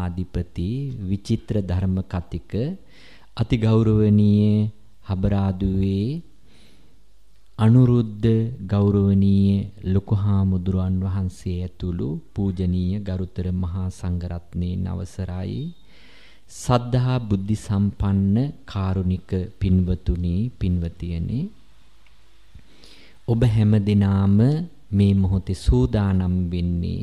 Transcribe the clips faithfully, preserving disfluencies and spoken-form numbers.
ධර්මාධිපති විචිත්‍ර ධර්ම කතික අති ගෞරවනීය හබරාදුවේ අනුරුද්ධ ගෞරවනීය ලොකු හාමුදුරුවන් වහන්සේ ඇතුළු පූජනීය ගරුතර මහා සංඝරත්නයේ අවසරයි සද්ධා බුද්ධ සම්පන්න කාරුණික පින්වතුනි පින්වතියනි ඔබ හැම දිනාම මේ මොහොතේ සූදානම් වෙන්නේ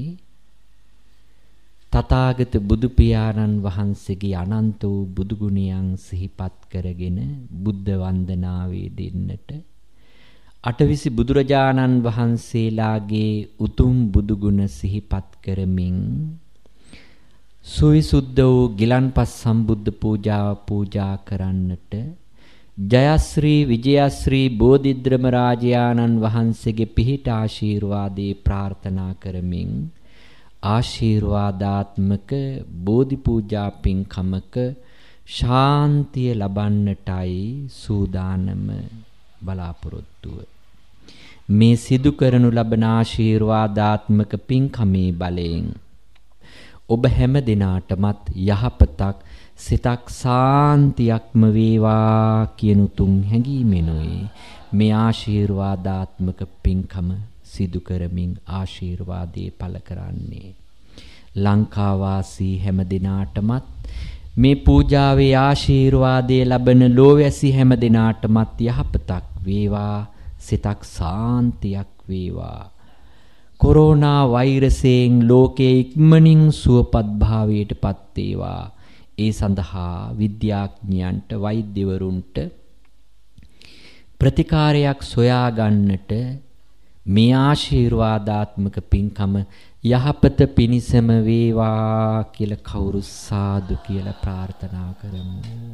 තථාගත බුදු පියාණන් වහන්සේගේ අනන්ත වූ බුදු ගුණයන් සිහිපත් කරගෙන බුද්ධ වන්දනාවේ දෙන්නට අටවිසි බුදුරජාණන් වහන්සේලාගේ උතුම් බුදු ගුණ සිහිපත් කරමින් සුවිසුද්ධ වූ ගිලන්පස් සම්බුද්ධ පූජාව පූජා කරන්නට ජයශ්‍රී විජයශ්‍රී බෝධිද්‍රම රාජයාණන් වහන්සේගේ පිහිට ආශිර්වාදේ ප්‍රාර්ථනා කරමින් ආශිර්වාදාත්මක බෝධි පූජා පින්කමක ශාන්තිය ලබන්නටයි සූදානම බලාපොරොත්තුව මේ සිදු කරනු ලබන ආශිර්වාදාත්මක පින්කමේ බලයෙන් ඔබ හැම දිනාටමත් යහපතක් සිතක් සාන්තියක්ම වේවා කියන උතුම් හැඟීමෙනුයි මේ ආශිර්වාදාත්මක පින්කම සිදු කරමින් ආශිර්වාදේ පළ කරන්නේ ලංකාවාසී හැම දිනාටමත් මේ පූජාවේ ආශිර්වාදයේ ලබන ලෝවැසි හැම දිනාටමත් යහපතක් වේවා සිතක් සාන්තියක් වේවා කොරෝනා වෛරසයෙන් ලෝකයේ ඉක්මනින් සුවපත් භාවයට පත් වේවා ඒ සඳහා විද්‍යාඥයන්ට වෛද්‍යවරුන්ට ප්‍රතිකාරයක් සොයා ගන්නට මේ ආශිර්වාදාත්මක පින්කම යහපත පිණිසම වේවා කියලා කවුරු සාදු කියලා ප්‍රාර්ථනා කරමු